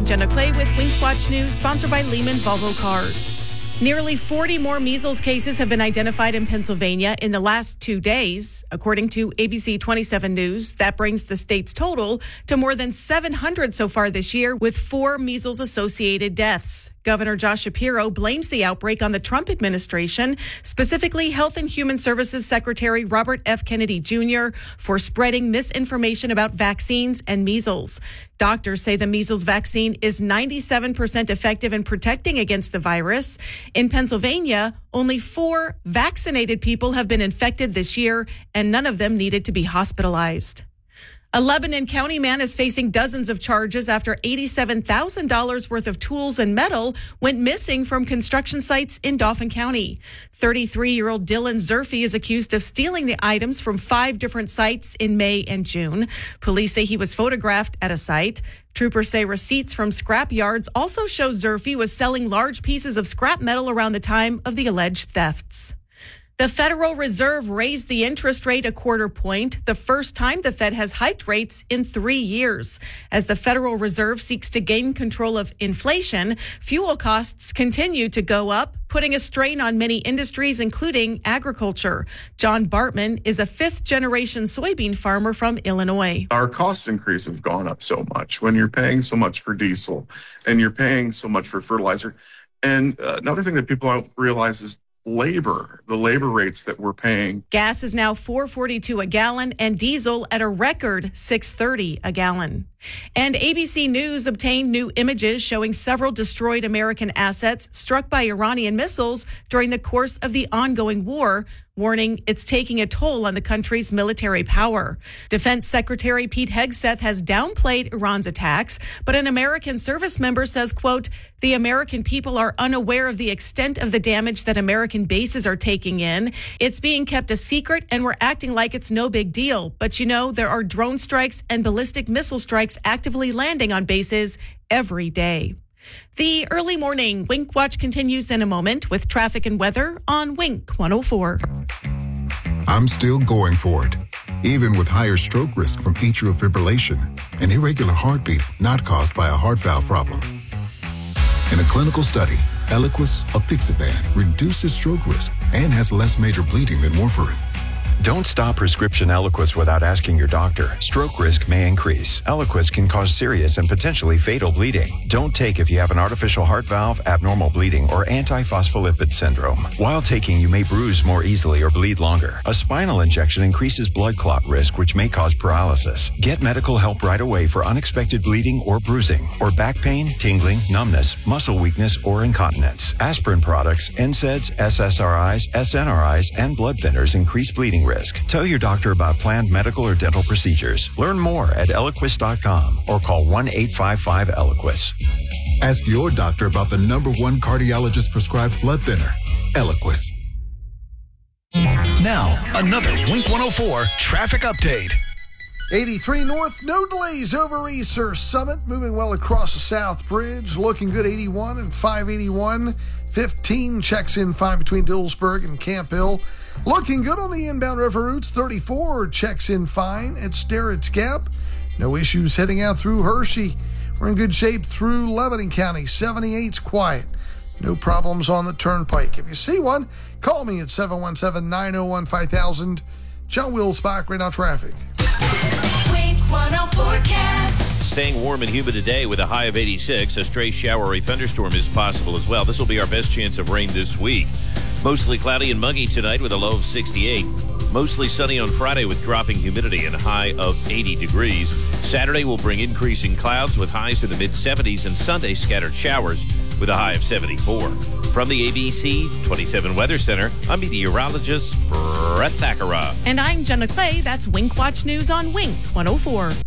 I'm Jenna Clay with Wink Watch News, sponsored by Lehman Volvo Cars. Nearly 40 more measles cases have been identified in Pennsylvania in the last 2 days. According to ABC 27 News, that brings the state's total to more than 700 so far this year, with 4 measles-associated deaths. Governor Josh Shapiro blames the outbreak on the Trump administration, specifically Health and Human Services Secretary Robert F. Kennedy Jr., for spreading misinformation about vaccines and measles. Doctors say the measles vaccine is 97% effective in protecting against the virus. In Pennsylvania, only 4 vaccinated people have been infected this year, and none of them needed to be hospitalized. A Lebanon County man is facing dozens of charges after $87,000 worth of tools and metal went missing from construction sites in Dauphin County. 33-year-old Dylan Zerfi is accused of stealing the items from 5 different sites in May and June. Police say he was photographed at a site. Troopers say receipts from scrap yards also show Zerfi was selling large pieces of scrap metal around the time of the alleged thefts. The Federal Reserve raised the interest rate a quarter point, the first time the Fed has hiked rates in 3 years. As the Federal Reserve seeks to gain control of inflation, fuel costs continue to go up, putting a strain on many industries, including agriculture. John Bartman is a 5th-generation soybean farmer from Illinois. Our cost increase have gone up so much when you're paying so much for diesel and you're paying so much for fertilizer. And another thing that people don't realize is the labor rates that we're paying. Gas is now $4.42 a gallon and diesel at a record $6.30 a gallon. And ABC News obtained new images showing several destroyed American assets struck by Iranian missiles during the course of the ongoing war, warning it's taking a toll on the country's military power. Defense Secretary Pete Hegseth has downplayed Iran's attacks, but an American service member says, quote, "The American people are unaware of the extent of the damage that American bases are taking in. It's being kept a secret and we're acting like it's no big deal. But you know, there are drone strikes and ballistic missile strikes actively landing on bases every day." The early morning Wink Watch continues in a moment with traffic and weather on Wink 104. I'm still going for it, even with higher stroke risk from atrial fibrillation, an irregular heartbeat not caused by a heart valve problem. In a clinical study, Eliquis, apixaban, reduces stroke risk and has less major bleeding than warfarin. Don't stop prescription Eliquis without asking your doctor. Stroke risk may increase. Eliquis can cause serious and potentially fatal bleeding. Don't take if you have an artificial heart valve, abnormal bleeding, or antiphospholipid syndrome. While taking, you may bruise more easily or bleed longer. A spinal injection increases blood clot risk, which may cause paralysis. Get medical help right away for unexpected bleeding or bruising, or back pain, tingling, numbness, muscle weakness, or incontinence. Aspirin products, NSAIDs, SSRIs, SNRIs, and blood thinners increase bleeding risk. Tell your doctor about planned medical or dental procedures. Learn more at Eliquis.com or call 1-855-ELIQUIS. Ask your doctor about the #1 cardiologist prescribed blood thinner, Eliquis. Now, another Wink 104 traffic update. 83 north, no delays over Easter Summit, moving well across the South Bridge, looking good 81 and 581. 15 checks in fine between Dillsburg and Camp Hill. Looking good on the inbound river routes. 34 checks in fine at Sterrett's Gap. No issues heading out through Hershey. We're in good shape through Lebanon County. 78's quiet. No problems on the turnpike. If you see one, call me at 717-901-5000. John Wills-Bach, right now traffic. Wink 104 forecast. Staying warm and humid today with a high of 86. A stray shower or a thunderstorm is possible as well. This will be our best chance of rain this week. Mostly cloudy and muggy tonight with a low of 68. Mostly sunny on Friday with dropping humidity and a high of 80 degrees. Saturday will bring increasing clouds with highs in the mid-70s, and Sunday scattered showers with a high of 74. From the ABC 27 Weather Center, I'm meteorologist Brett Thakara. And I'm Jenna Clay. That's Wink Watch News on Wink 104.